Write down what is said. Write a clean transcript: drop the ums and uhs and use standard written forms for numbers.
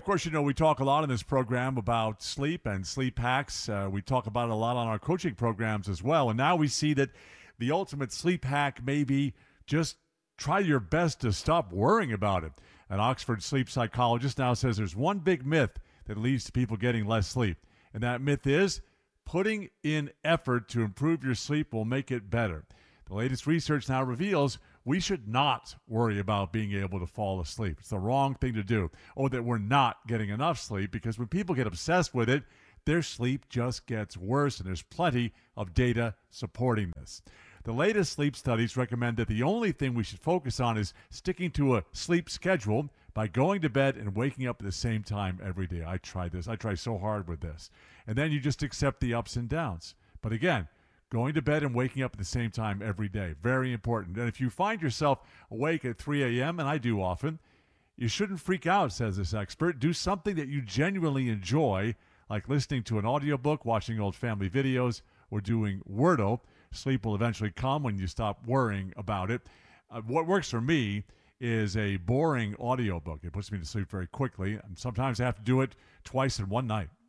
Of course, we talk a lot in this program about sleep and sleep hacks. We talk about it a lot on our coaching programs as well. And now we see that the ultimate sleep hack may be just try your best to stop worrying about it. An Oxford sleep psychologist now says there's one big myth that leads to people getting less sleep. And that myth is putting in effort to improve your sleep will make it better. The latest research now reveals we should not worry about being able to fall asleep. It's the wrong thing to do. Or that we're not getting enough sleep, because when people get obsessed with it, their sleep just gets worse, and there's plenty of data supporting this. The latest sleep studies recommend that the only thing we should focus on is sticking to a sleep schedule by going to bed and waking up at the same time every day. I tried this. I try so hard with this. And then you just accept the ups and downs. But again, going to bed and waking up at the same time every day, very important. And if you find yourself awake at 3 a.m., and I do often, you shouldn't freak out, says this expert. Do something that you genuinely enjoy, like listening to an audiobook, watching old family videos, or doing Wordle. Sleep will eventually come when you stop worrying about it. What works for me is a boring audiobook. It puts me to sleep very quickly, and sometimes I have to do it twice in one night.